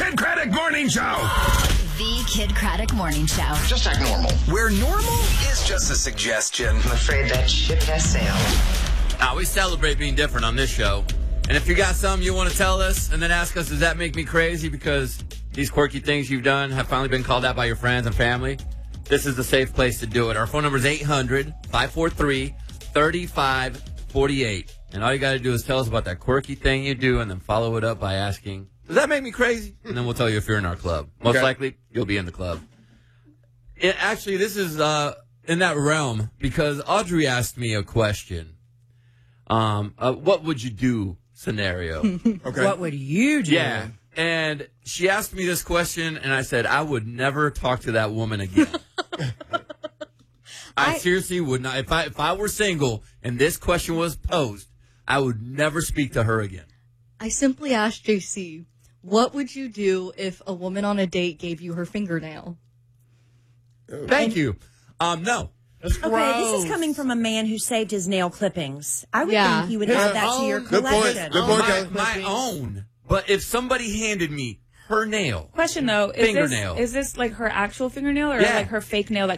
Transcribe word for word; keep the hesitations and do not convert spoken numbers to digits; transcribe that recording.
Kid Craddock Morning Show. The Kid Craddock Morning Show. Just act normal. Where normal is just a suggestion. I'm afraid that ship has sailed. Now, we celebrate being different on this show. And if you got something you want to tell us and then ask us, does that make me crazy because these quirky things you've done have finally been called out by your friends and family? This is the safe place to do it. Our phone number is eight hundred, five four three, three five four eight. And all you got to do is tell us about that quirky thing you do and then follow it up by asking, does that make me crazy? And then we'll tell you if you're in our club. Most Okay. likely, you'll be in the club. It, actually, this is uh, in that realm because Audrey asked me a question. Um, uh, what would you do scenario? Okay. What would you do? Yeah. And she asked me this question, and I said, I would never talk to that woman again. I, I seriously would not. If I if I were single and this question was posed, I would never speak to her again. I simply asked J C, what would you do if a woman on a date gave you her fingernail? Thank you. Um, no. Okay, this is coming from a man who saved his nail clippings. I would Yeah. think you would His add that to your own. Good point. collection. Good point, my, Kelly. my own. But if somebody handed me her nail, Question though, is Fingernail. this is this like her actual fingernail or Yeah. like her fake nail that